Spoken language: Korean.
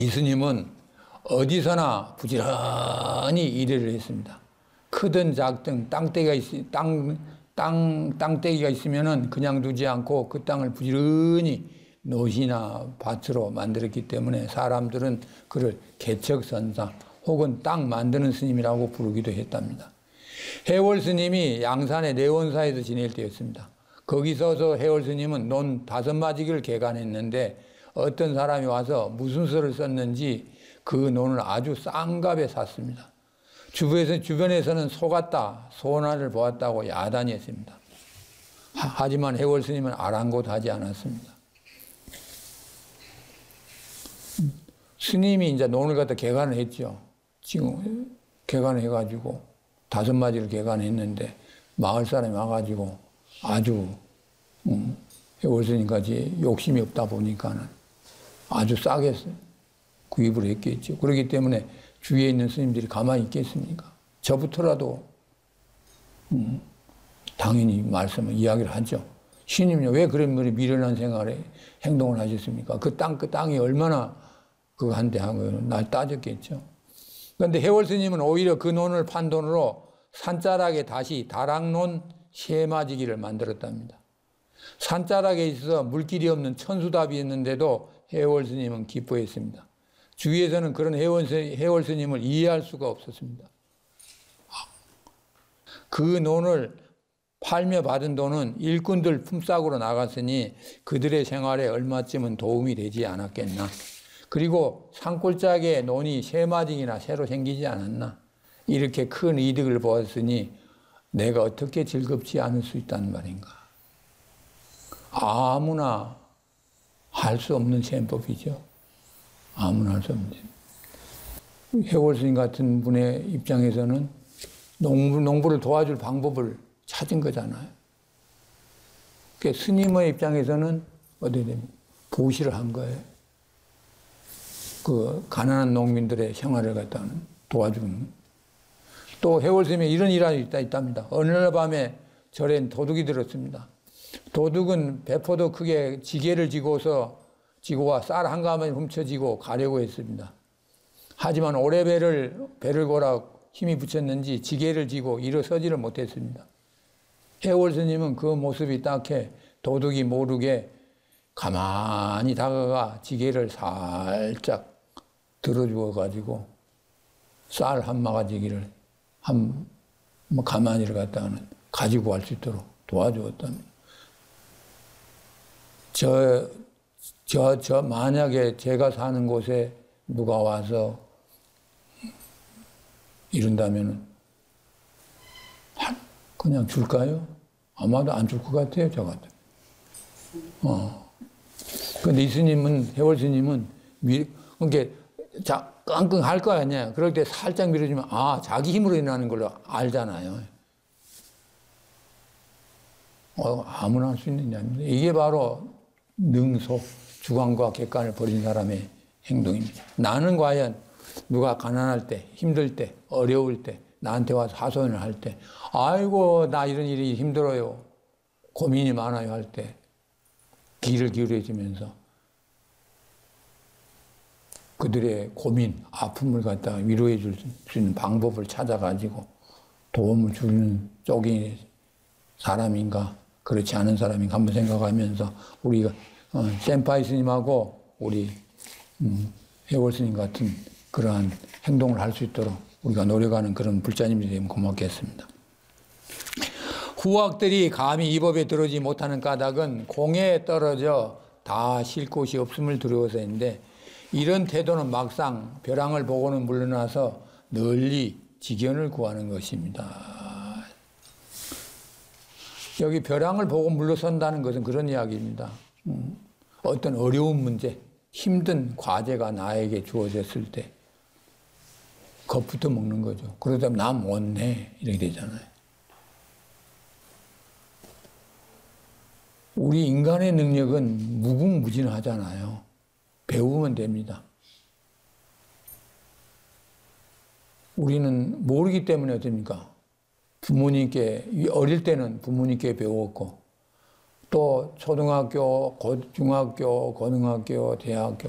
이 스님은 어디서나 부지런히 일을 했습니다. 크든 작든 땅떼기가 있으면은 그냥 두지 않고 그 땅을 부지런히 노시나 밭으로 만들었기 때문에 사람들은 그를 개척선상 혹은 땅 만드는 스님이라고 부르기도 했답니다. 해월 스님이 양산의 내원사에서 지낼 때였습니다. 거기서서 해월 스님은 논 5마지기를 개간했는데 어떤 사람이 와서 무슨 수를 썼는지 그 논을 아주 싼 값에 샀습니다. 주변에서는 속았다, 손해를 보았다고 야단이 했습니다. 하지만 해월 스님은 아랑곳하지 않았습니다. 스님이 이제 논을 갖다 개간을 했죠. 지금 개간을 해가지고 5마지를 개간했는데 마을 사람이 와가지고 아주 해월 스님까지 욕심이 없다 보니까는 아주 싸게 구입을 했겠죠. 그렇기 때문에 주위에 있는 스님들이 가만히 있겠습니까? 저부터라도 당연히 이야기를 하죠. 스님요, 왜 그런 미련한 생활에 행동을 하셨습니까? 그 땅이 얼마나 그한데 하고 날 따졌겠죠. 그런데 해월 스님은 오히려 그 논을 판 돈으로 산자락에 다시 다락논 3마지기를 만들었답니다. 산자락에 있어서 물길이 없는 천수답이었는데도 해월 스님은 기뻐했습니다. 주위에서는 그런 해월 스님을 이해할 수가 없었습니다. 그 논을 팔며 받은 돈은 일꾼들 품삯으로 나갔으니 그들의 생활에 얼마쯤은 도움이 되지 않았겠나. 그리고 산골짜기에 논이 3마지기나 새로 생기지 않았나. 이렇게 큰 이득을 보았으니 내가 어떻게 즐겁지 않을 수 있다는 말인가. 아무나 할 수 없는 셈법이죠. 아무나 할 수 없는 셈법. 해월 스님 같은 분의 입장에서는 농부를 도와줄 방법을 찾은 거잖아요. 그러니까 스님의 입장에서는 어떻게 됩니까? 보시를 한 거예요. 그 가난한 농민들의 생활을 갖다는 도와주는. 또 해월 스님의 이런 일화가 있답니다. 어느 날 밤에 절엔 도둑이 들었습니다. 도둑은 배포도 크게 지게를 지고와 쌀 한 가마니 훔쳐지고 가려고 했습니다. 하지만 오래 배를 고라 힘이 붙였는지 지게를 지고 일어서지를 못했습니다. 해월 스님은 그 모습이 딱해 도둑이 모르게 가만히 다가가 지게를 살짝 들어주어 가지고 쌀 한 마가지기를 가만히를 갖다가는 가지고 갈 수 있도록 도와주었답니다. 만약에 제가 사는 곳에 누가 와서 이런다면 그냥 줄까요? 아마도 안 줄 것 같아요, 저 같으면. 근데 이 스님은, 해월 스님은, 끙끙 할 거 아니야. 그럴 때 살짝 밀어주면, 자기 힘으로 일어나는 걸로 알잖아요. 아무나 할 수 있는 게 아닙니다. 이게 바로 능소, 주관과 객관을 버린 사람의 행동입니다. 나는 과연 누가 가난할 때, 힘들 때, 어려울 때, 나한테 와서 하소연을 할 때, 아이고, 나 이런 일이 힘들어요. 고민이 많아요 할 때, 귀를 기울여주면서 그들의 고민, 아픔을 갖다가 위로해 줄 수 있는 방법을 찾아가지고 도움을 주는 쪽이 사람인가, 그렇지 않은 사람인가 한번 생각하면서 우리가 센파이 스님하고 우리 해월 스님 같은 그러한 행동을 할 수 있도록 우리가 노력하는 그런 불자님이 되면 고맙겠습니다. 후학들이 감히 이 법에 들어오지 못하는 까닭은 공에 떨어져 다 쉴 곳이 없음을 두려워서인데 이런 태도는 막상 벼랑을 보고는 물러나서 널리 직연을 구하는 것입니다. 여기 벼랑을 보고 물러선다는 것은 그런 이야기입니다. 어떤 어려운 문제, 힘든 과제가 나에게 주어졌을 때 겁부터 먹는 거죠. 그러다 보면 나 못내 이렇게 되잖아요. 우리 인간의 능력은 무궁무진하잖아요. 배우면 됩니다. 우리는 모르기 때문에 어떻습니까? 어릴 때는 부모님께 배웠고 또 초등학교, 중학교, 고등학교, 대학교